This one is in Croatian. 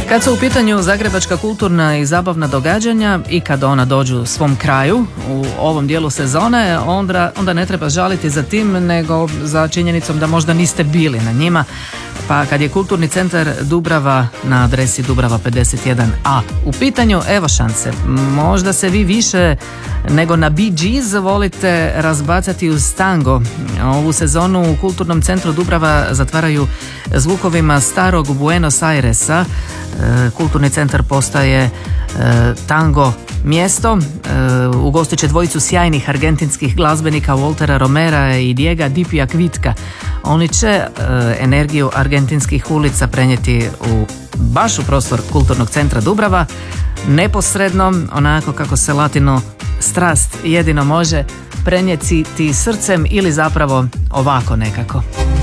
Kad su u pitanju zagrebačka kulturna i zabavna događanja i kad ona dođu svom kraju u ovom dijelu sezone, onda ne treba žaliti za tim, nego za činjenicom da možda niste bili na njima. Pa kad je Kulturni centar Dubrava na adresi Dubrava 51A u pitanju, evo šanse. Možda se vi više nego na Bee Gees volite razbacati uz tango. Ovu sezonu u Kulturnom centru Dubrava zatvaraju zvukovima starog Buenos Airesa. Kulturni centar postaje tango mjesto. Ugostit će dvojicu sjajnih argentinskih glazbenika Waltera Romera i Diega Dipija Kvitka. Oni će energiju argentinskih ulica prenijeti baš u prostor Kulturnog centra Dubrava, neposredno, onako kako se latino strast jedino može prenijeti srcem ili zapravo ovako nekako.